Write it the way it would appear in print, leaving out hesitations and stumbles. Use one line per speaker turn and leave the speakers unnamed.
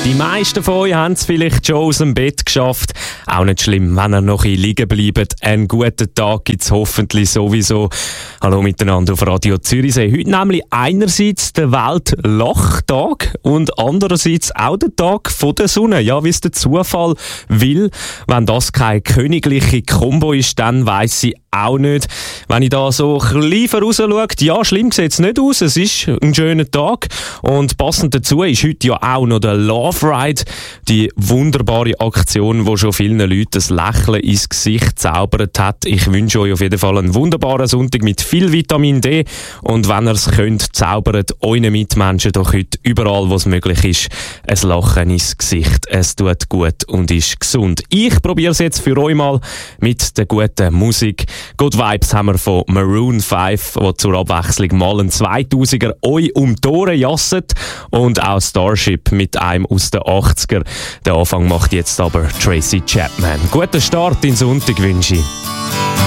Die meisten von euch haben es vielleicht schon aus dem Bett geschafft. Auch nicht schlimm, wenn ihr noch ein bisschen liegen bleibt. Einen guten Tag gibt es hoffentlich sowieso. Hallo miteinander auf Radio Zürichsee. Heute nämlich einerseits der Weltlachtag und andererseits auch der Tag von der Sonne. Ja, wie es der Zufall will. Wenn das keine königliche Kombo ist, dann weiss ich auch nicht. Wenn ich da so ein bisschen vorausschaue, ja, schlimm sieht es nicht aus. Es ist ein schöner Tag. Und passend dazu ist heute ja auch noch der Love Ride, die wunderbare Aktion, die schon vielen Leuten das Lächeln ins Gesicht zaubert hat. Ich wünsche euch auf jeden Fall einen wunderbaren Sonntag mit viel Vitamin D. Und wenn ihr es könnt, zaubert euren Mitmenschen doch heute überall, wo es möglich ist, ein Lachen ins Gesicht. Es tut gut und ist gesund. Ich probiere es jetzt für euch mal mit der guten Musik. Good Vibes haben wir von Maroon 5, wo zur Abwechslung mal ein 2000er euch um die Ohren jasset, und auch Starship mit einem aus den 80er. Den Anfang macht jetzt aber Tracy Chapman. Guten Start in den Sonntag wünsche ich.